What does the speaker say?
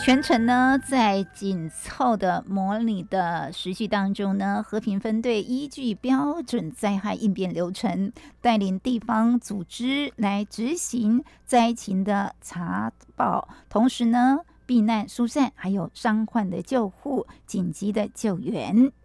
全程呢，在紧凑的模拟的时序当中呢，和平分队依据标准灾害应变流程，带领地方组织来执行灾情的查报，同时呢，避难疏散，还有伤患的救护、紧急的救援。